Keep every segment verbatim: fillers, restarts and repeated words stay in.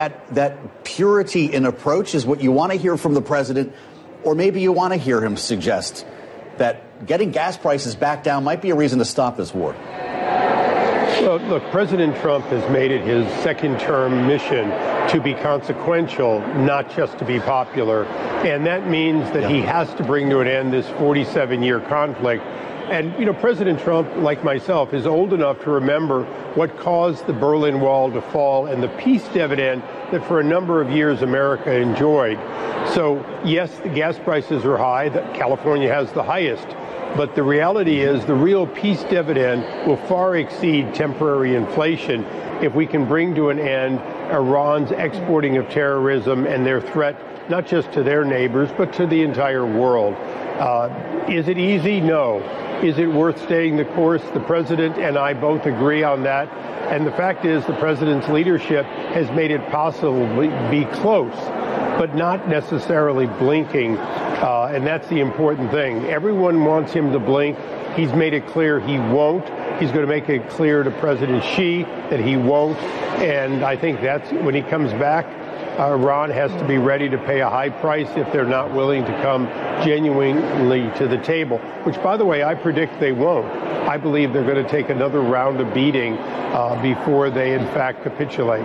That, that purity in approach is what you want to hear from the president, or maybe you want to hear him suggest that getting gas prices back down might be a reason to stop this war. Well, look, President Trump has made it his second-term mission to be consequential, not just to be popular. And that means that yeah. he has to bring to an end this forty-seven-year conflict. And, you know, President Trump, like myself, is old enough to remember what caused the Berlin Wall to fall and the peace dividend that for a number of years America enjoyed. So, yes, the gas prices are high. California has the highest. But the reality is the real peace dividend will far exceed temporary inflation if we can bring to an end Iran's exporting of terrorism and their threat not just to their neighbors, but to the entire world. Uh, is it easy? No. Is it worth staying the course? The president and I both agree on that. And the fact is the president's leadership has made it possible to be close, but not necessarily blinking. Uh, and that's the important thing. Everyone wants him to blink. He's made it clear he won't. He's going to make it clear to President Xi that he won't. And I think that's when he comes back, uh, Iran has to be ready to pay a high price if they're not willing to come genuinely to the table, which, by the way, I predict they won't. I believe they're going to take another round of beating uh, before they, in fact, capitulate.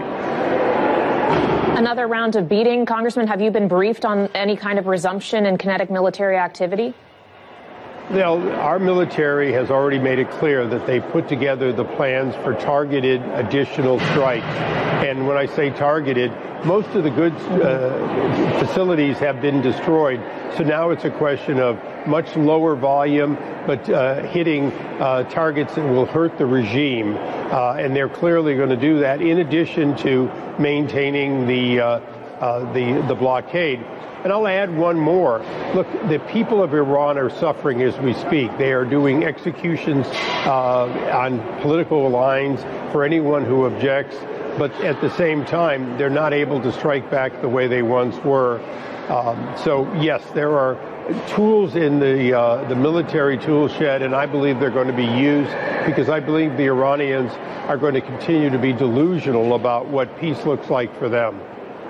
Another round of beating. Congressman, have you been briefed on any kind of resumption in kinetic military activity? Now, our military has already made it clear that they put together the plans for targeted additional strikes. And when I say targeted, most of the goods uh, facilities have been destroyed. So now it's a question of much lower volume, but uh, hitting uh, targets that will hurt the regime. Uh, and they're clearly going to do that in addition to maintaining the, uh, uh, the, the blockade. And I'll add one more. Look, the people of Iran are suffering as we speak. They are doing executions uh, on political lines for anyone who objects. But at the same time, they're not able to strike back the way they once were. Um, so, yes, there are tools in the uh, the military tool shed, and I believe they're going to be used because I believe the Iranians are going to continue to be delusional about what peace looks like for them.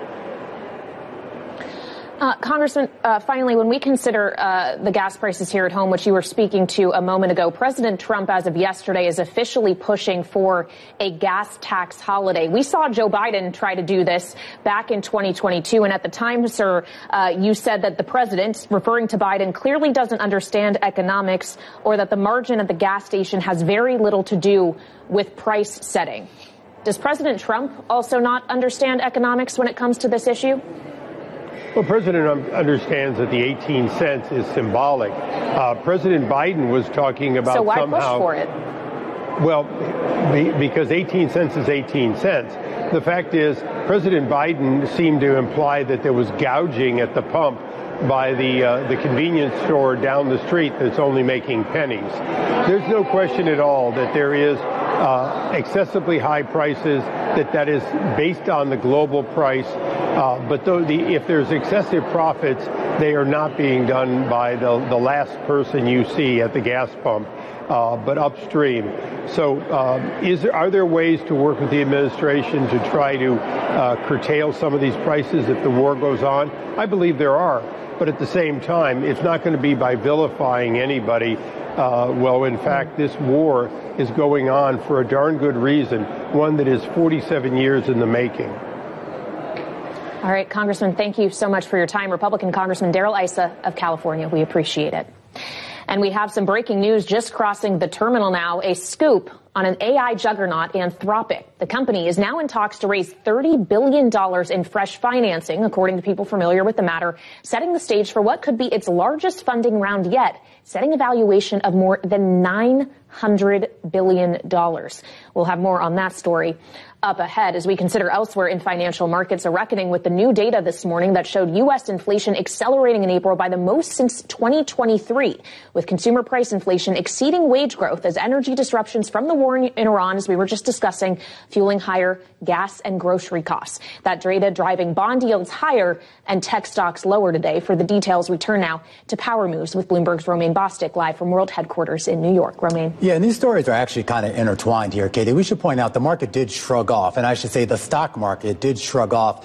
Uh, Congressman, uh, finally, when we consider uh, the gas prices here at home, which you were speaking to a moment ago, President Trump, as of yesterday, is officially pushing for a gas tax holiday. We saw Joe Biden try to do this back in twenty twenty-two. And at the time, sir, uh, you said that the president, referring to Biden, clearly doesn't understand economics or that the margin at the gas station has very little to do with price setting. Does President Trump also not understand economics when it comes to this issue? Well, President understands that the eighteen cents is symbolic. Uh, President Biden was talking about so why somehow. push for it? Well, be, because eighteen cents is eighteen cents. The fact is, President Biden seemed to imply that there was gouging at the pump by the uh, the convenience store down the street that's only making pennies. There's no question at all that there is uh, excessively high prices, that that is based on the global price. Uh, but though the, if there's excessive profits, they are not being done by the, the last person you see at the gas pump, uh, but upstream. So um, is there, are there ways to work with the administration to try to uh, curtail some of these prices if the war goes on? I believe there are. But at the same time, it's not going to be by vilifying anybody. Uh, well, in fact, this war is going on for a darn good reason, one that is forty-seven years in the making. All right, Congressman, thank you so much for your time. Republican Congressman Darrell Issa of California. We appreciate it. And we have some breaking news just crossing the terminal now. A scoop on an A I juggernaut, Anthropic. The company is now in talks to raise thirty billion dollars in fresh financing, according to people familiar with the matter, setting the stage for what could be its largest funding round yet, setting a valuation of more than nine hundred billion dollars. We'll have more on that story up ahead as we consider elsewhere in financial markets a reckoning with the new data this morning that showed U S inflation accelerating in April by the most since twenty twenty-three, with consumer price inflation exceeding wage growth as energy disruptions from the war in Iran, as we were just discussing, fueling higher gas and grocery costs. That data driving bond yields higher and tech stocks lower today. For the details, we turn now to Power Moves with Bloomberg's Romaine Bostick live from World Headquarters in New York. Romaine. Yeah, and these stories are actually kind of intertwined here, Katie. We should point out the market did shrug off off. And I should say the stock market did shrug off